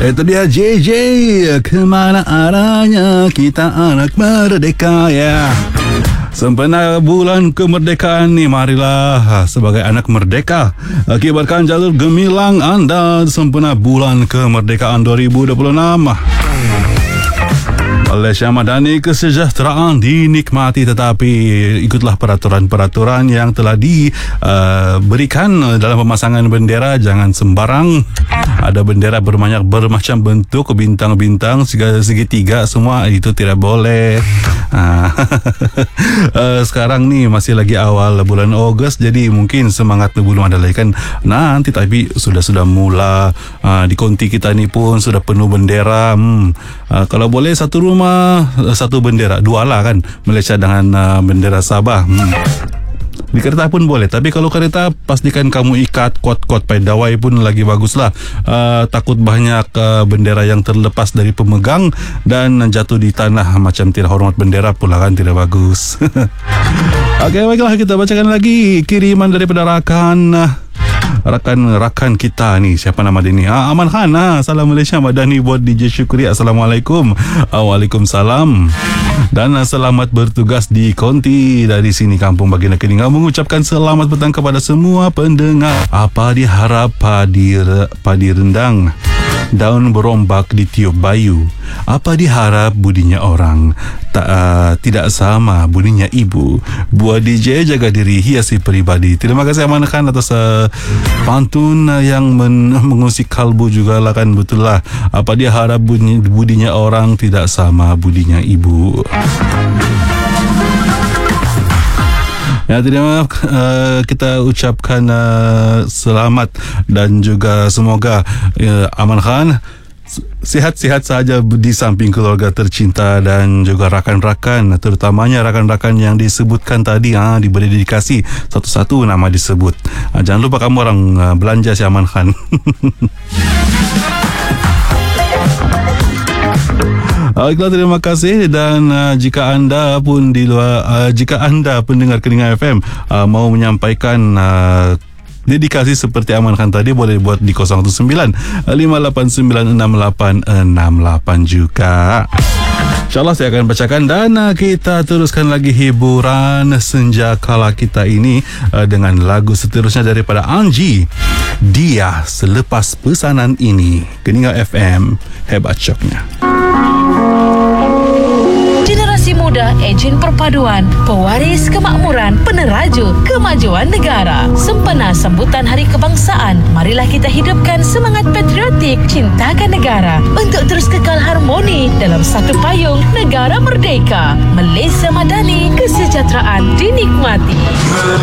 Itu dia JJ. Kemana arahnya kita anak merdeka ya. Sempena bulan kemerdekaan ni, marilah sebagai anak merdeka kibarkan jalur gemilang anda sempena bulan kemerdekaan 2026. Malaysia Madani, kesejahteraan dinikmati, tetapi ikutlah peraturan-peraturan yang telah diberikan dalam pemasangan bendera. Jangan sembarang. Ada bendera bermacam bentuk, bintang-bintang, segitiga, semua itu tidak boleh. Sekarang ni masih lagi awal bulan Ogos, jadi mungkin semangat belum ada lagi kan nanti, tapi sudah mula. Di konti kita ni pun sudah penuh bendera. Kalau boleh satu rumah satu bendera, dua lah kan, Malaysia dengan bendera Sabah. Di kereta pun boleh, tapi kalau kereta pastikan kamu ikat kuat-kuat pakai dawai pun lagi baguslah. Takut banyak bendera yang terlepas dari pemegang dan jatuh di tanah macam tidak hormat bendera pula kan, tidak bagus. Okey, baiklah, kita bacakan lagi kiriman daripada rakan kita ni. Siapa nama dia ni? Aman Khan. Salam Malaysia Madani buat DJ Syukri. Assalamualaikum. Waalaikumsalam. Dan selamat bertugas di konti dari sini Kampung Baginda Keningan. Mengucapkan selamat petang kepada semua pendengar. Apa diharap padi rendang, daun berombak ditiup bayu. Apa diharap budinya orang, tidak sama budinya ibu. Buat DJ jaga diri, hiasi peribadi. Terima kasih Aman Khan atas pantun yang mengusik kalbu juga lah kan. Betul lah. Apa dia harap budinya orang, tidak sama budinya ibu. Ya, terima kita ucapkan selamat dan juga semoga Aman Khan sihat-sihat saja di samping keluarga tercinta dan juga rakan-rakan, terutamanya rakan-rakan yang disebutkan tadi, diberi dedikasi satu-satu nama disebut. Jangan lupa kamu orang belanja si Aman Khan. Baiklah, terima kasih. Dan jika anda pun di luar, jika anda pendengar Keningan FM mau menyampaikan dedikasi seperti Aman Khan tadi, boleh buat di 019-589-6868 juga. InsyaAllah saya akan bacakan. Dan kita teruskan lagi hiburan senja kala kita ini dengan lagu seterusnya daripada Anji, Dia Selepas Pesanan Ini. Keningan FM, hebat syoknya. Generasi muda, ejen perpaduan, pewaris kemakmuran, peneraju kemajuan negara. Sempena sambutan Hari Kebangsaan, marilah kita hidupkan semangat patriotik, cintakan negara untuk terus kekal harmoni dalam satu payung negara merdeka. Malaysia Madani, kesejahteraan dinikmati.